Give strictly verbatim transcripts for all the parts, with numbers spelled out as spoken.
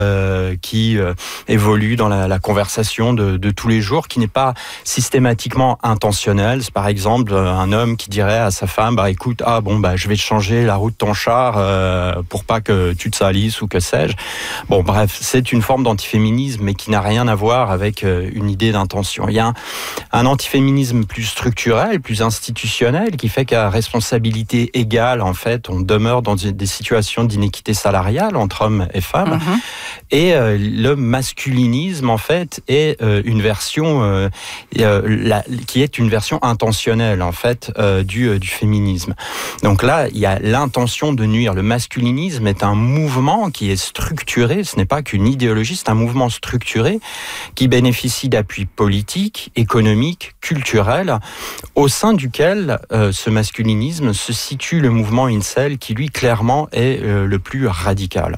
Euh, qui euh, évolue dans la, la conversation de, de tous les jours, qui n'est pas systématiquement intentionnelle. C'est par exemple un homme qui dirait à sa femme, bah écoute, ah bon bah je vais te changer la roue de ton char euh, pour pas que tu te salisses ou que sais-je. Bon bref, c'est une forme d'antiféminisme, mais qui n'a rien à voir avec euh, une idée d'intention. Il y a un, un antiféminisme plus structurel, plus institutionnel, qui fait qu'à responsabilité égale, en fait, on demeure dans des situations d'inéquité salariale entre hommes et femmes. Mm-hmm. Et euh, le masculinisme, en fait, est euh, une version euh, euh, la, qui est une version intentionnelle, en fait, euh, du, euh, du féminisme. Donc là, il y a l'intention de nuire. Le masculinisme est un mouvement qui est structuré. Ce n'est pas qu'une idéologie, c'est un mouvement structuré qui bénéficie d'appuis politiques, économiques, culturels, au sein duquel euh, ce masculinisme se situe le mouvement incel, qui lui clairement est euh, le plus radical.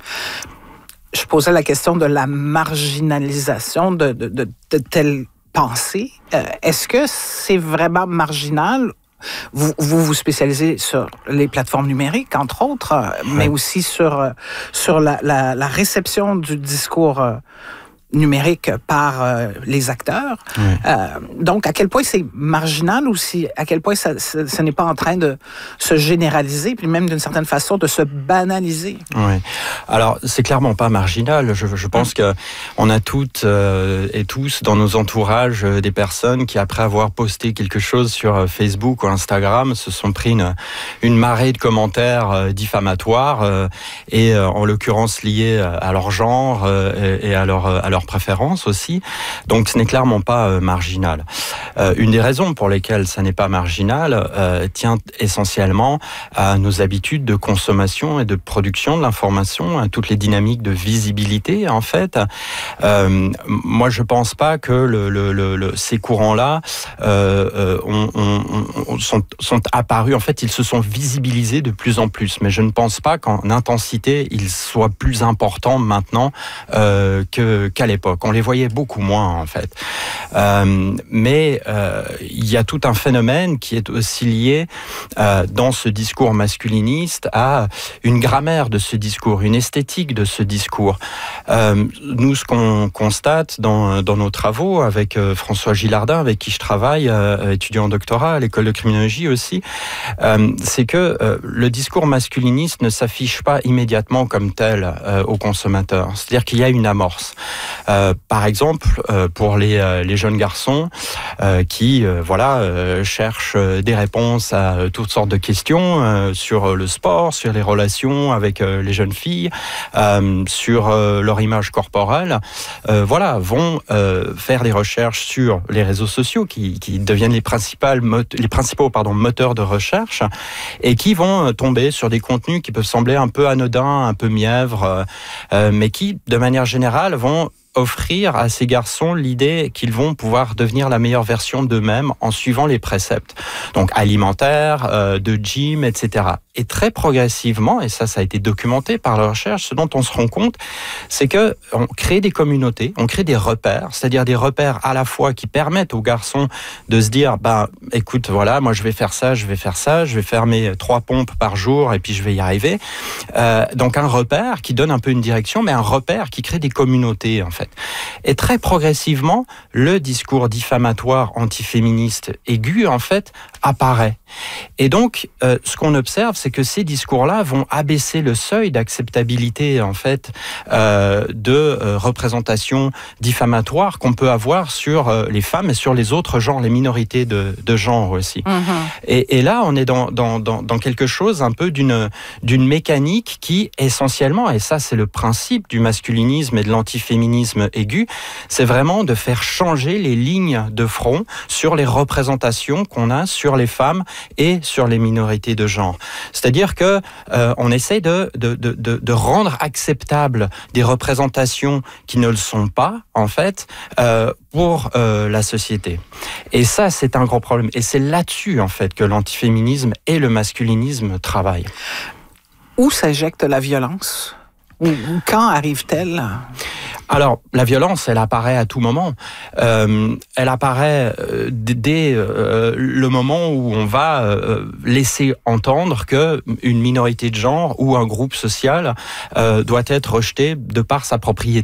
Je posais la question de la marginalisation de, de, de, de telles pensées. Euh, est-ce que c'est vraiment marginal? Vous, vous vous spécialisez sur les plateformes numériques, entre autres, euh, mais aussi sur, euh, sur la, la, la réception du discours euh, numérique par euh, les acteurs. Oui. Euh, donc, à quel point c'est marginal ou si, à quel point ça, ça, ça n'est pas en train de se généraliser, puis même d'une certaine façon de se banaliser. Oui. Alors, c'est clairement pas marginal. Je, je pense hum. qu'on a toutes euh, et tous dans nos entourages euh, des personnes qui, après avoir posté quelque chose sur euh, Facebook ou Instagram, se sont pris une, une marée de commentaires euh, diffamatoires euh, et euh, en l'occurrence liés à leur genre euh, et, et à leur, à leur préférence aussi. Donc ce n'est clairement pas euh, marginal. Euh, une des raisons pour lesquelles ça n'est pas marginal euh, tient essentiellement à nos habitudes de consommation et de production de l'information, à toutes les dynamiques de visibilité en fait. Euh, moi je pense pas que le, le, le, le, ces courants-là euh, on, on, on, sont, sont apparus, en fait ils se sont visibilisés de plus en plus, mais je ne pense pas qu'en intensité ils soient plus importants maintenant euh, que, qu'à l'époque. On les voyait beaucoup moins, en fait. Euh, mais euh, il y a tout un phénomène qui est aussi lié euh, dans ce discours masculiniste à une grammaire de ce discours, une esthétique de ce discours. Euh, nous, ce qu'on constate dans, dans nos travaux avec euh, François Gillardin, avec qui je travaille, euh, étudiant en doctorat à l'école de criminologie aussi, euh, c'est que euh, le discours masculiniste ne s'affiche pas immédiatement comme tel euh, aux consommateurs. C'est-à-dire qu'il y a une amorce. Euh, par exemple, euh, pour les, euh, les jeunes garçons euh, qui euh, voilà, euh, cherchent des réponses à euh, toutes sortes de questions euh, sur le sport, sur les relations avec euh, les jeunes filles, euh, sur euh, leur image corporelle, euh, voilà, vont euh, faire des recherches sur les réseaux sociaux qui, qui deviennent les, principales mot- les principaux pardon, moteurs de recherche et qui vont tomber sur des contenus qui peuvent sembler un peu anodins, un peu mièvres, euh, mais qui, de manière générale, vont offrir à ces garçons l'idée qu'ils vont pouvoir devenir la meilleure version d'eux-mêmes en suivant les préceptes, donc alimentaires, euh, de gym, et cetera. Et très progressivement, et ça, ça a été documenté par la recherche, ce dont on se rend compte, c'est que on crée des communautés, on crée des repères, c'est-à-dire des repères à la fois qui permettent aux garçons de se dire, ben, écoute, voilà, moi je vais faire ça, je vais faire ça, je vais faire mes trois pompes par jour et puis je vais y arriver. Euh, donc un repère qui donne un peu une direction, mais un repère qui crée des communautés, en fait. Et très progressivement, le discours diffamatoire antiféministe aigu, en fait, apparaît. Et donc, euh, ce qu'on observe, c'est que ces discours-là vont abaisser le seuil d'acceptabilité, en fait, euh, de euh, représentation diffamatoire qu'on peut avoir sur euh, les femmes et sur les autres genres, les minorités de, de genre aussi. Mm-hmm. Et, et là, on est dans, dans, dans, dans quelque chose un peu d'une, d'une mécanique qui, essentiellement, et ça, c'est le principe du masculinisme et de l'antiféminisme aigu, c'est vraiment de faire changer les lignes de front sur les représentations qu'on a sur les femmes et sur les minorités de genre. C'est-à-dire que euh, on essaie de, de, de, de rendre acceptables des représentations qui ne le sont pas, en fait, euh, pour euh, la société. Et ça, c'est un gros problème. Et c'est là-dessus, en fait, que l'antiféminisme et le masculinisme travaillent. Où s'injecte la violence ? Ou quand arrive-t-elle ? Alors, la violence, elle apparaît à tout moment. Euh, elle apparaît euh, dès euh, le moment où on va euh, laisser entendre que une minorité de genre ou un groupe social euh, doit être rejeté de par sa propriété.